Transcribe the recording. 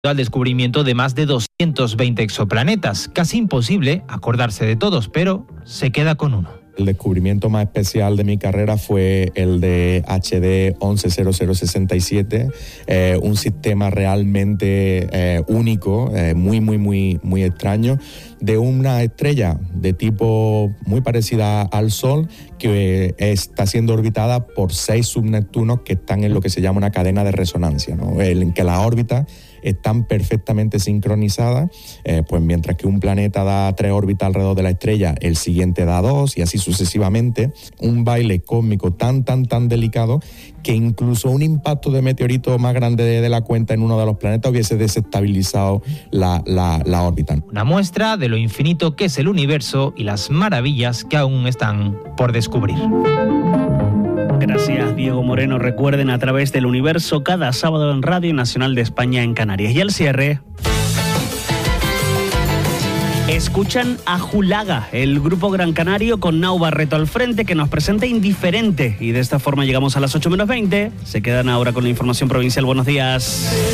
al descubrimiento de más de 220 exoplanetas. Casi imposible acordarse de todos, pero se queda con uno. El descubrimiento más especial de mi carrera fue el de HD 110067, un sistema realmente único, muy extraño, de una estrella de tipo muy parecida al Sol que está siendo orbitada por 6 subneptunos que están en lo que se llama una cadena de resonancia, ¿no? En que las órbitas están perfectamente sincronizadas, pues mientras que un planeta da 3 órbitas alrededor de la estrella, el siguiente da 2 y así sucesivamente. Un baile cósmico tan delicado que incluso un impacto de meteorito más grande de la cuenta en uno de los planetas hubiese desestabilizado la órbita. Una muestra de lo infinito que es el universo y las maravillas que aún están por descubrir. Gracias, Diego Moreno. Recuerden, A través del universo, cada sábado en Radio Nacional de España en Canarias. Y al cierre, escuchan a Julaga, el grupo Gran Canario con Nau Barreto al frente, que nos presenta Indiferente. Y de esta forma llegamos a las 8:20. Se quedan ahora con la información provincial. Buenos días.